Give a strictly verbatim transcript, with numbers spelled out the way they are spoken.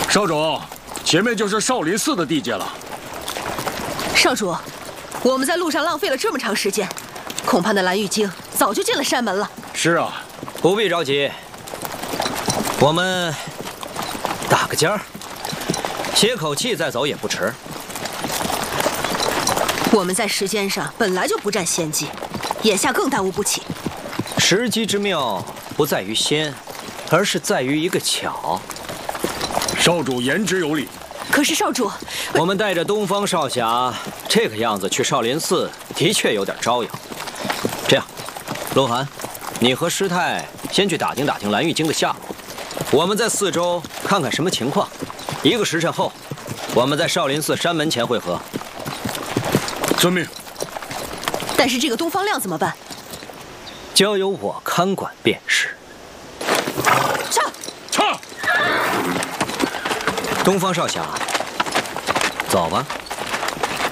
少主，前面就是少林寺的地界了。 少主，我们在路上浪费了这么长时间，恐怕那蓝玉京早就进了山门了。 是啊， 不必着急，我们打个尖儿，歇口气再走也不迟。 我们在时间上本来就不占先机，眼下更耽误不起。 时机之妙不在于先，而是在于一个巧。 少主言之有理。 可是少主， 我们带着东方少侠这个样子去少林寺，的确有点招摇。这样，鹿晗，你和师太先去打听打听蓝玉京的下落，我们在四周看看什么情况。一个时辰后，我们在少林寺山门前会合。 遵命。 但是这个东方亮怎么办？ 交由我看管便是。 撤！ 撤！ 东方少侠，走吧。